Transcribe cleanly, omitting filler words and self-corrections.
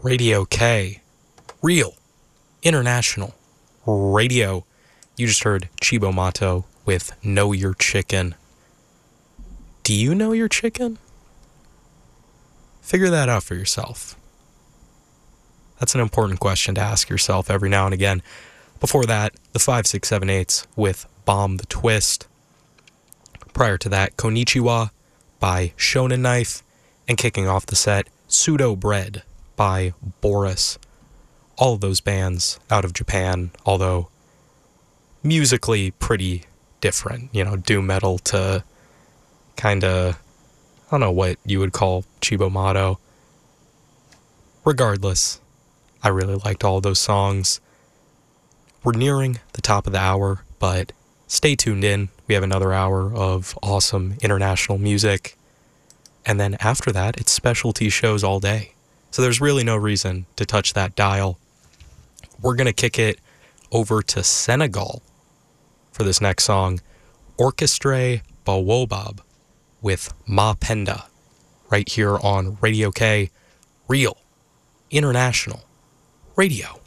Radio K, real, international, radio. You just heard Chibo Mato with Know Your Chicken. Do you know your chicken? Figure that out for yourself. That's an important question to ask yourself every now and again. Before that, the 5678s with Bomb the Twist. Prior to that, Konichiwa by Shonen Knife. And kicking off the set, Pseudo Bread by Boris. All of those bands out of Japan, although musically pretty different. You know, doom metal to kinda, I don't know what you would call Chibo Mato. Regardless, I really liked all of those songs. We're nearing the top of the hour, but stay tuned in. We have another hour of awesome international music. And then after that, it's specialty shows all day. So there's really no reason to touch that dial. We're going to kick it over to Senegal for this next song. Orchestre Bawobab with Ma Penda. Right here on Radio K. Real. International. Radio.